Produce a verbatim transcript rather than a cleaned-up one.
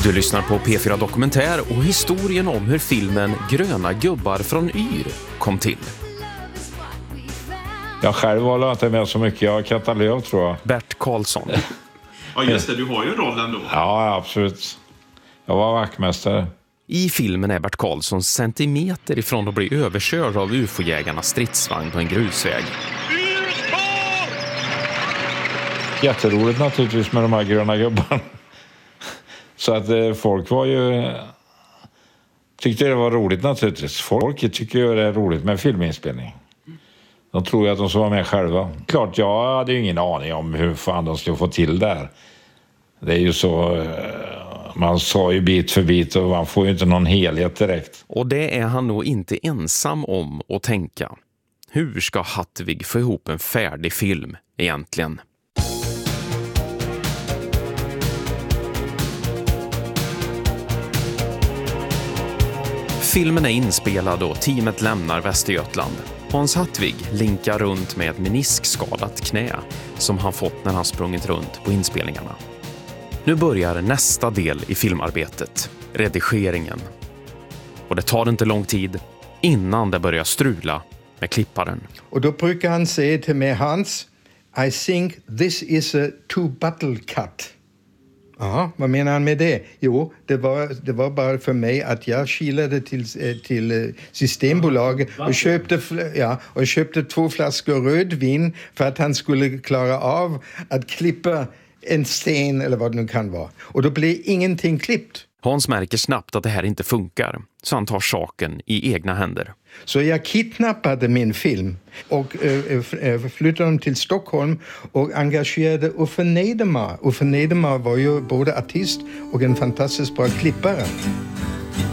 Du lyssnar på P fyra Dokumentär och historien om hur filmen Gröna gubbar från Yr kom till. Jag själv var inte med så mycket. Jag Katalöv, tror jag. Bert Karlsson. Ja, just det. Du har ju rollen då. Ja, absolut. Jag var vaktmästare. I filmen är Bert Karlsson centimeter ifrån att bli överkörd av U F O-jägarnas stridsvagn på en grusväg. Jätteroligt naturligtvis med de här gröna gubbarna. Så att eh, folk var ju... Tyckte det var roligt naturligtvis. Folk tycker ju det är roligt med filminspelning. De tror ju att de ska vara med själva. Klart, jag hade ju ingen aning om hur fan de skulle få till där. Det är ju så... Eh, man sa ju bit för bit och man får ju inte någon helhet direkt. Och det är han nog inte ensam om att tänka. Hur ska Hattvig få ihop en färdig film egentligen? Filmen är inspelad och teamet lämnar Västergötland. Hans Hattvig linkar runt med ett meniskskadat knä som han fått när han sprungit runt på inspelningarna. Nu börjar nästa del i filmarbetet, redigeringen. Och det tar inte lång tid innan det börjar strula med klipparen. Och då brukar han säga till mig, Hans, I think this is a two-bottle cut. Ja, vad menar han med det? Jo, det var, det var bara för mig att jag kilade till, till Systembolaget och köpte, ja, och köpte två flaskor rödvin för att han skulle klara av att klippa en sten eller vad det nu kan vara. Och då blev ingenting klippt. Hans märker snabbt att det här inte funkar, så han tar saken i egna händer. Så jag kidnappade min film och äh, flyttade dem till Stockholm och engagerade Uffe Nedermar. Uffe Nedermar var ju både artist och en fantastiskt bra klippare.